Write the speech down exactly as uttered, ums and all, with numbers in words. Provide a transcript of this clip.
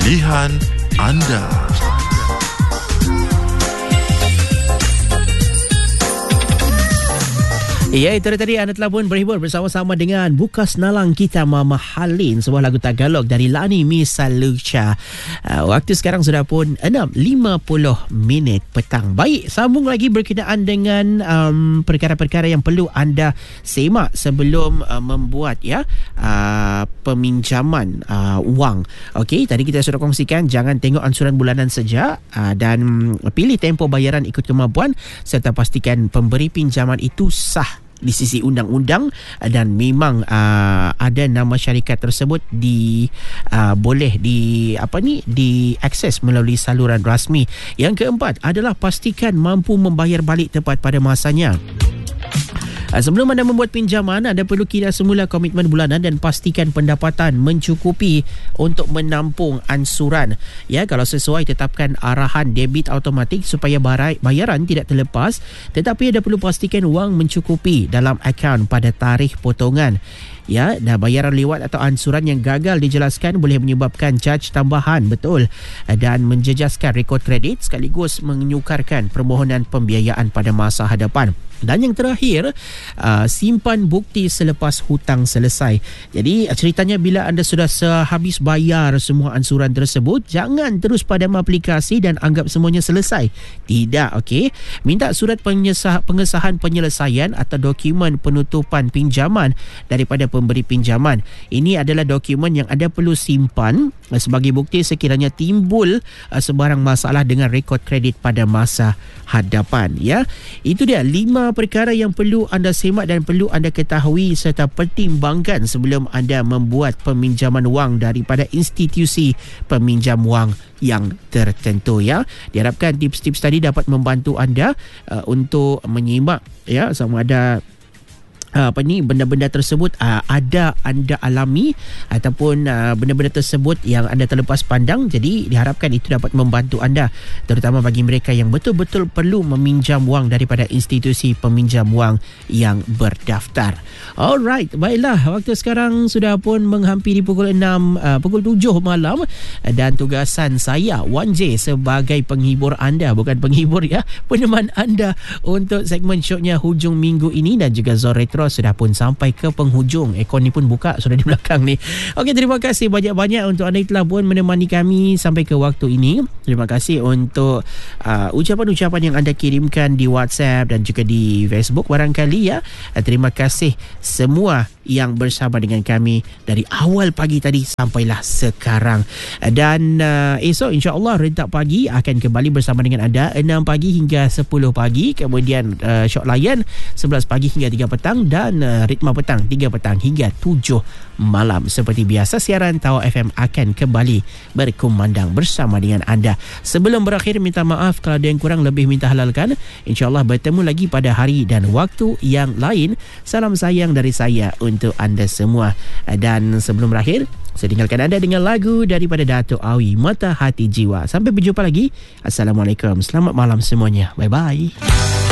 Pilihan anda. Ya, itu tadi anda telah pun berhibur bersama-sama dengan Bukas Nalang Kita Mama Halin, sebuah lagu Tagalog dari Lani Misalucha. Uh, waktu sekarang sudah pun enam lima puluh minit petang. Baik, sambung lagi berkenaan dengan um, perkara-perkara yang perlu anda semak sebelum uh, membuat ya uh, peminjaman uh, wang. Okey, tadi kita sudah kongsikan jangan tengok ansuran bulanan saja uh, dan pilih tempoh bayaran ikut kemampuan serta pastikan pemberi pinjaman itu sah di sisi undang-undang dan memang uh, ada nama syarikat tersebut di uh, boleh di apa ni diakses melalui saluran rasmi. Yang keempat adalah pastikan mampu membayar balik tepat pada masanya. Sebelum anda membuat pinjaman, anda perlu kira semula komitmen bulanan dan pastikan pendapatan mencukupi untuk menampung ansuran. Ya, kalau sesuai, tetapkan arahan debit automatik supaya bayaran tidak terlepas, tetapi anda perlu pastikan wang mencukupi dalam akaun pada tarikh potongan. Ya, dan bayaran lewat atau ansuran yang gagal dijelaskan boleh menyebabkan caj tambahan, betul, dan menjejaskan rekod kredit sekaligus menyukarkan permohonan pembiayaan pada masa hadapan. Dan yang terakhir, uh, simpan bukti selepas hutang selesai. Jadi ceritanya bila anda sudah sehabis bayar semua ansuran tersebut, jangan terus padam aplikasi dan anggap semuanya selesai. Tidak, okey. Minta surat penyesah, pengesahan penyelesaian atau dokumen penutupan pinjaman daripada pemberi pinjaman. Ini adalah dokumen yang anda perlu simpan sebagai bukti sekiranya timbul uh, sebarang masalah dengan rekod kredit pada masa hadapan. Ya, itu dia lima perkara yang perlu anda semak dan perlu anda ketahui serta pertimbangkan sebelum anda membuat peminjaman wang daripada institusi peminjam wang yang tertentu. Ya, diharapkan tips-tips tadi dapat membantu anda uh, untuk menyimak ya sama ada apa ni benda-benda tersebut uh, ada anda alami ataupun uh, benda-benda tersebut yang anda terlepas pandang. Jadi diharapkan itu dapat membantu anda, terutama bagi mereka yang betul-betul perlu meminjam wang daripada institusi peminjam wang yang berdaftar. Alright, baiklah, waktu sekarang sudah pun menghampiri pukul enam, uh, pukul tujuh malam dan tugasan saya Wan J sebagai penghibur anda, bukan penghibur ya, peneman anda untuk segmen shownya hujung minggu ini dan juga Zon Retro sudah pun sampai ke penghujung. Ekor ni pun buka sudah di belakang ni. Okey, terima kasih banyak-banyak untuk anda yang telah pun menemani kami sampai ke waktu ini. Terima kasih untuk uh, ucapan-ucapan yang anda kirimkan di WhatsApp dan juga di Facebook barangkali ya. Uh, terima kasih semua yang bersama dengan kami dari awal pagi tadi sampailah sekarang. Uh, dan uh, esok insya-Allah rentak pagi akan kembali bersama dengan anda enam pagi hingga sepuluh pagi, kemudian uh, Shock Layan sebelas pagi hingga tiga petang dan uh, Ritma Petang tiga petang hingga tujuh malam. Seperti biasa, siaran Tawar F M akan kembali berkumandang bersama dengan anda. Sebelum berakhir, minta maaf kalau ada yang kurang lebih minta halalkan. InsyaAllah bertemu lagi pada hari dan waktu yang lain. Salam sayang dari saya untuk anda semua. Dan sebelum berakhir, saya tinggalkan anda dengan lagu daripada Dato' Awi, Mata Hati Jiwa. Sampai berjumpa lagi. Assalamualaikum. Selamat malam semuanya. Bye-bye.